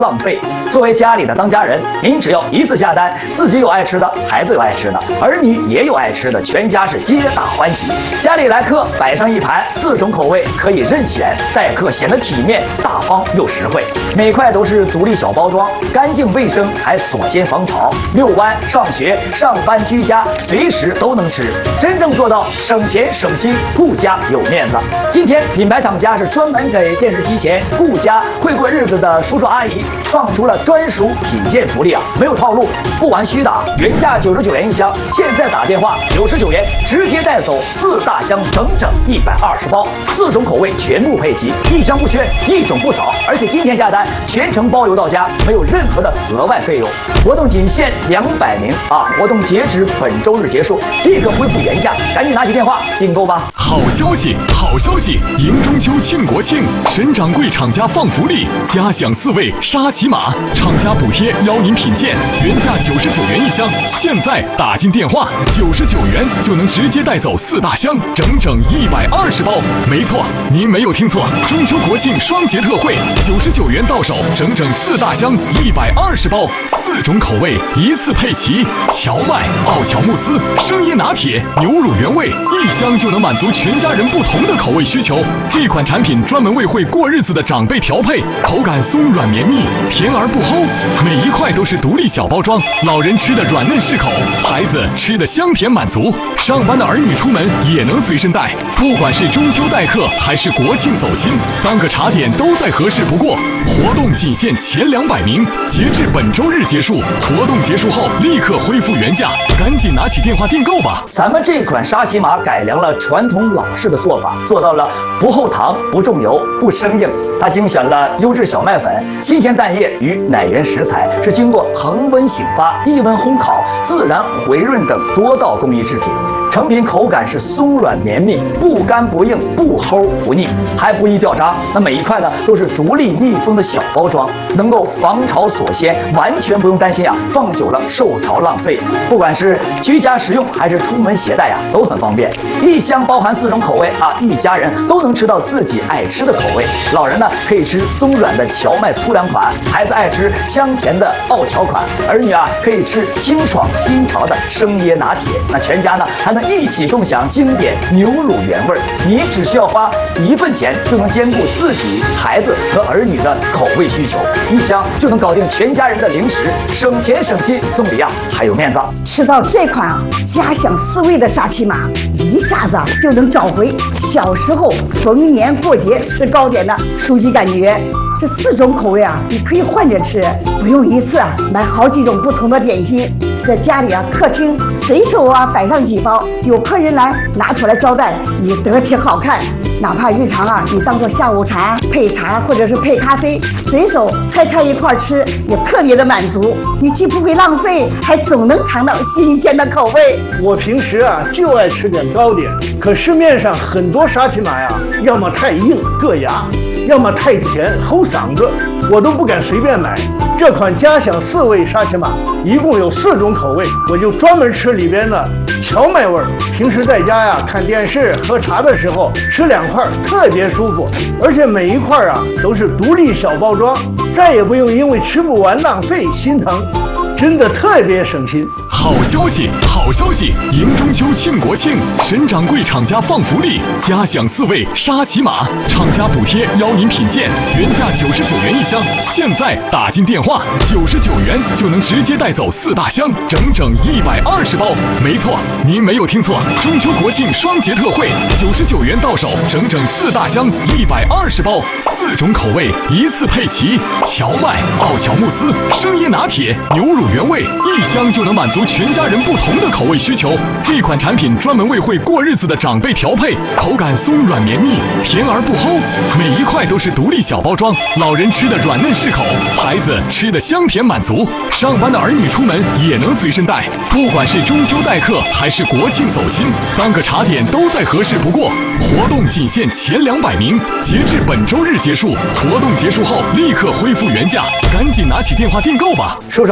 浪费。作为家里的当家人，您只要一次下单，自己有爱吃的，孩子有爱吃的，儿女也有爱吃的，全家是皆大欢喜。家里来客，摆上一盘4种口味，可以任选，待客显得体面、大方又实惠。每块都是独立小包装，干净卫生，还锁鲜防潮。遛弯、上学、上班、居家，随时都能吃，真正做到省钱省心，顾家有面子。今天品牌厂家是专门给电视机前顾家会过日子的叔叔阿姨放出了专属品鉴福利啊，没有套路，不玩虚的，原价99元一箱，现在打电话99元直接带走4大箱，整整120包，4种口味全部配齐，一箱不缺，一种不少，而且今天下单全程包邮到家，没有任何的额外费用。活动仅限200名啊！活动截止本周日结束，立刻恢复原价，赶紧拿起电话订购吧！ 好消息，好消息！迎中秋庆国庆，沈掌柜厂家放福利，嘉享4味沙琪玛，厂家补贴邀您品鉴，原价99元一箱，现在打进电话，99元就能直接带走4大箱，整整120包。没错，您没有听错，中秋国庆双节特惠，99元到手，整整4大箱，120包，4种口味一次配齐，荞麦、奥乔慕斯、生椰拿铁、牛乳原味，一箱就能满足全家人不同的口味需求。这款产品专门为会过日子的长辈调配，口感松软绵密，甜而不齁，每一块都是独立小包装，老人吃的软嫩适口，孩子吃的香甜满足，上班的儿女出门也能随身带。不管是中秋待客还是国庆走亲，当个茶点都再合适不过。活动仅限前200名，截至本周日结束，活动结束后立刻恢复原价，赶紧拿起电话订购吧。 咱们这款沙琪玛改良了传统老式的做法，做到了不后糖、不重油、不生硬。它精选了优质小麦粉、新鲜蛋液与奶源食材，是经过恒温醒发、低温烘烤、自然回润等多道工艺制品。成品口感是松软绵密，不干不硬，不齁不腻，还不易掉渣。那每一块呢都是独立密封的小包装，能够防潮锁鲜，完全不用担心放久了受潮浪费。不管是居家食用还是出门携带都很方便。一箱包含4种口味一家人都能吃到自己爱吃的口味。老人呢可以吃松软的荞麦粗粮款，孩子爱吃香甜的奥乔款，儿女可以吃清爽新潮的生椰拿铁。那全家呢还能一起共享经典牛乳原味。你只需要花1份钱就能兼顾自己、孩子和儿女的口味需求，一箱就能搞定全家人的零食，省钱省心，送礼还有面子。 吃到这款嘉享4味的沙琪玛，一下子就能找回小时候逢年过节吃糕点的熟悉感觉。这4种口味你可以换着吃，不用一次买好几种不同的点心。在家里客厅随手摆上几包，有客人来拿出来招待也得体好看。哪怕日常你当做下午茶配茶或者是配咖啡，随手拆开一块吃，也特别的满足。你既不会浪费，还总能尝到新鲜的口味。 我平时就爱吃点糕点，可市面上很多沙琪玛要么太硬硌牙，要么太甜齁嗓子，我都不敢随便买。这款嘉享4味沙琪玛一共有4种口味，我就专门吃里边的荞麦味儿。平时在家看电视喝茶的时候吃2块特别舒服，而且每一块都是独立小包装，再也不用因为吃不完浪费心疼，真的特别省心。 好消息，好消息！迎中秋庆国庆，沈掌柜厂家放福利，嘉享4味沙琪玛，厂家补贴邀您品鉴，原价99元一箱，现在打进电话99元就能直接带走4大箱，整整120包。没错，您没有听错，中秋国庆双节特惠，99元到手，整整4大箱，120包，4种口味一次配齐，荞麦、奥乔慕斯、生椰拿铁、牛乳原味，一箱就能满足全家人不同的口味需求。这款产品专门为会过日子的长辈调配，口感松软绵密，甜而不齁，每一块都是独立小包装，老人吃的软嫩适口，孩子吃的香甜满足，上班的儿女出门也能随身带。不管是中秋待客还是国庆走亲，当个茶点都再合适不过。活动仅限前200名，截至本周日结束，活动结束后立刻恢复原价，赶紧拿起电话订购吧。 叔叔阿姨，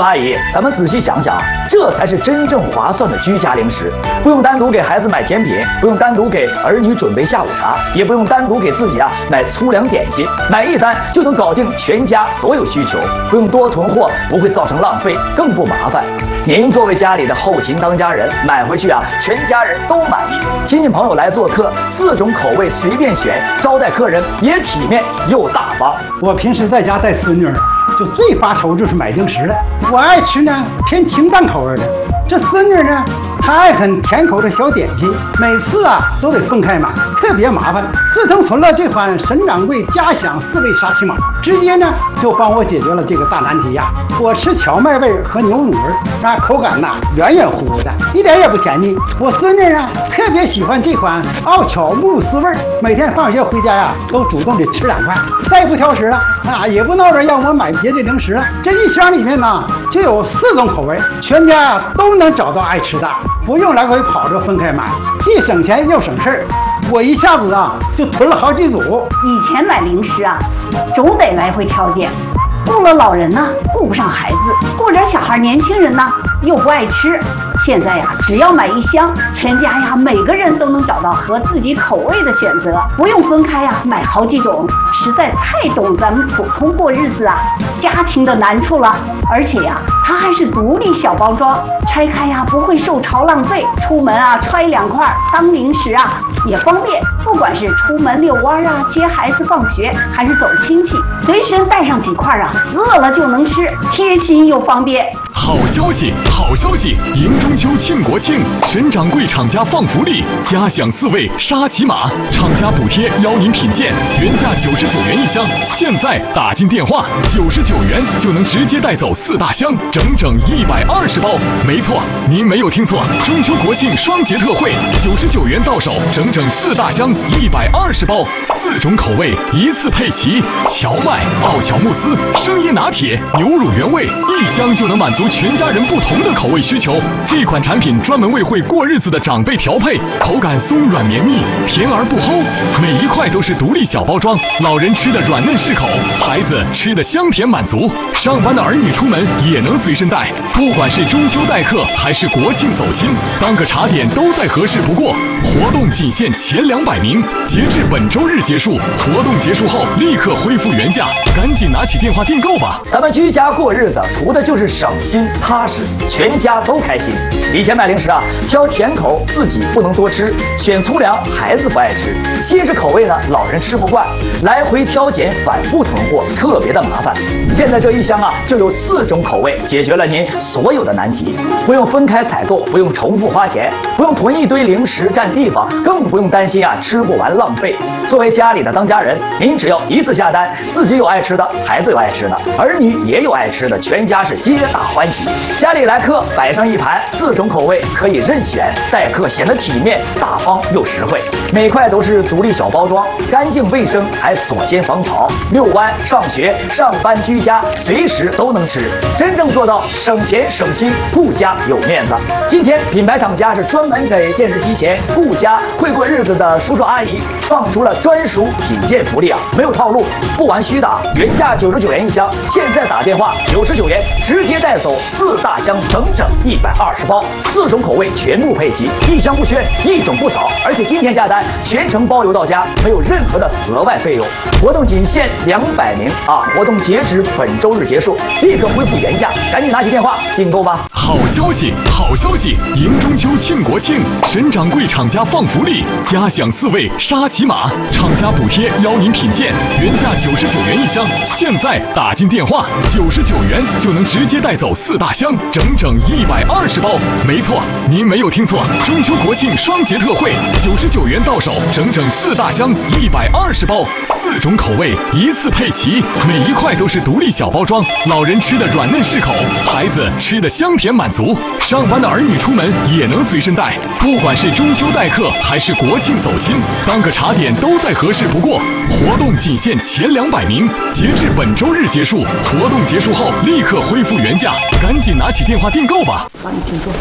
咱们仔细想想，这才是真正划算的居家零食。不用单独给孩子买甜品，不用单独给儿女准备下午茶，也不用单独给自己买粗粮点心，买一单就能搞定全家所有需求，不用多囤货，不会造成浪费，更不麻烦。您作为家里的后勤当家人，买回去全家人都满意。亲戚朋友来做客，4种口味随便选，招待客人也体面又大方。 我平时在家带孙女，就最发愁就是买零食了。我爱吃呢偏清淡口味的，这孙女呢，她爱很甜口的小点心，每次都得分开买，特别麻烦。自从存了这款沈掌柜家享4味沙琪玛，直接呢就帮我解决了这个大难题呀。我吃荞麦味和牛乳味，口感圆圆乎乎的，一点也不甜腻。我孙女特别喜欢这款奥巧慕斯味，每天放学回家都主动的吃2块，再也不挑食了也不闹着让我买别的零食了。这一箱里面就有4种口味，全家都能找到爱吃的，不用来回跑着分开买，既省钱又省事儿。我一下子就囤了好几组。 以前买零食总得来回挑拣，顾了老人顾不上孩子，顾着小孩年轻人又不爱吃。现在只要买一箱，全家每个人都能找到合自己口味的选择，不用分开买好几种，实在太懂咱们普通过日子家庭的难处了。而且它还是独立小包装，拆开不会受潮浪费，出门揣2块当零食也方便。不管是出门遛弯接孩子放学，还是走亲戚，随身带上几块饿了就能吃，贴心又方便。 好消息，好消息！迎中秋庆国庆，沈掌柜厂家放福利，家享4味沙琪玛，厂家补贴邀您品鉴，原价99元一箱，现在打进电话，99元就能直接带走4大箱，整整120包。没错，您没有听错，中秋国庆双节特惠，99元到手，整整4大箱，120包，4种口味一次配齐，荞麦、奥巧慕斯、生椰拿铁、牛乳原味，一箱就能满足全家人不同的口味需求。这款产品专门为会过日子的长辈调配，口感松软绵密，甜而不齁，每一块都是独立小包装，老人吃的软嫩适口，孩子吃的香甜满足，上班的儿女出门也能随身带。不管是中秋待客还是国庆走亲，当个茶点都再合适不过。活动仅限前200名，截至本周日结束，活动结束后立刻恢复原价，赶紧拿起电话订购吧。 咱们居家过日子图的就是省心踏实，全家都开心。以前买零食挑甜口自己不能多吃，选粗粮孩子不爱吃，新式口味呢老人吃不惯，来回挑拣反复囤货特别的麻烦。现在这一箱就有4种口味，解决了您所有的难题，不用分开采购，不用重复花钱，不用囤一堆零食占地方，更不用担心吃不完浪费。作为家里的当家人，您只要一次下单，自己有爱吃的，孩子有爱吃的，儿女也有爱吃的，全家是皆大欢喜。家里来客摆上一盘4种口味，可以任选，待客显得体面大方又实惠。每块都是独立小包装，干净卫生，还锁鲜防潮。遛弯、上学、上班、居家，随时都能吃，真正做到省钱省心，顾家有面子。今天品牌厂家是专门给电视机前顾家会过日子的叔叔阿姨放出了专属品鉴福利没有套路，不玩虚的原价99元一箱，现在打电话99元直接带走4大箱，整整120包，4种口味全部配齐，一箱不缺，一种不少。而且今天下单全程包邮到家，没有任何的额外费用。活动仅限200名活动截止本周日结束，立刻恢复原价，赶紧拿起电话订购吧。 好消息，好消息！迎中秋庆国庆，沈掌柜厂家放福利，家享4味沙琪玛，厂家补贴邀您品鉴，原价99元一箱，现在打进电话99元就能直接带走4大箱，整整120包。没错，您没有听错，中秋国庆双节特惠，99元到手，整整4大箱，120包，4种口味一次配齐，每一块都是独立小包装，老人吃的软嫩适口，孩子吃的香甜满足，上班的儿女出门也能随身带。不管是中秋待客还是国庆走亲，当个茶点都再合适不过。活动仅限前200名，截至本周日结束，活动结束后立刻恢复原价，赶紧拿起电话订购吧。 帮你请坐。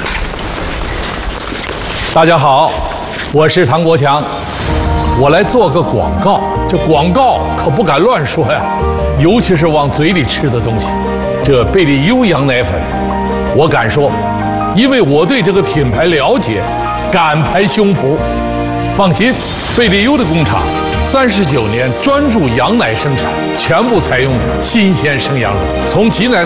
大家好，我是唐国强，我来做个广告。这广告可不敢乱说呀，尤其是往嘴里吃的东西。这贝利优羊奶粉我敢说，因为我对这个品牌了解，敢拍胸脯。放心，贝利优的工厂39年专注羊奶生产，全部采用新鲜生羊乳，从挤奶